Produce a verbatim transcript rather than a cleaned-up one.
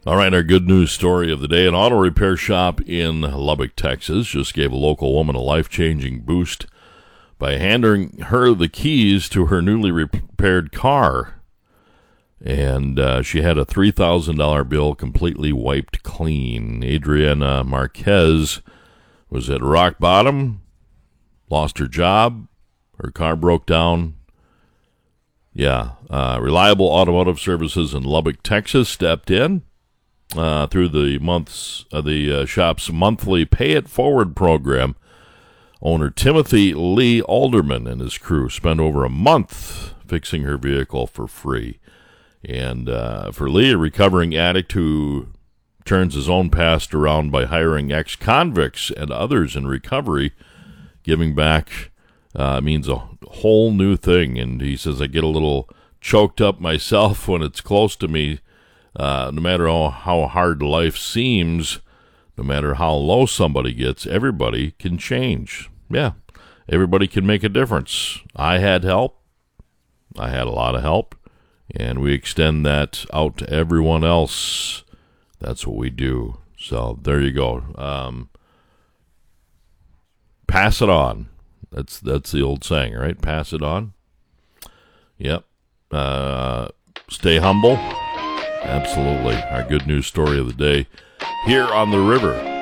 All right, our good news story of the day. An auto repair shop in Lubbock, Texas, just gave a local woman a life-changing boost by handing her the keys to her newly repaired car. And uh, she had a three thousand dollars bill completely wiped clean. Adriana Marquez was at rock bottom, lost her job, her car broke down. Yeah, uh, Reliable Automotive Services in Lubbock, Texas stepped in uh, through the months of the uh, shop's monthly Pay It Forward program. Owner Timothy Lee Alderman and his crew spent over a month fixing her vehicle for free. And uh, for Lee, a recovering addict who turns his own past around by hiring ex-convicts and others in recovery, giving back uh, means a whole new thing. And he says, I get a little choked up myself when it's close to me. Uh, no matter how, how hard life seems, no matter how low somebody gets, everybody can change. Yeah, everybody can make a difference. I had help. I had a lot of help. And we extend that out to everyone else. That's what we do. So there you go. Um, pass it on. That's that's the old saying, right? Pass it on. Yep. Uh, stay humble. Absolutely. Our good news story of the day here on the river.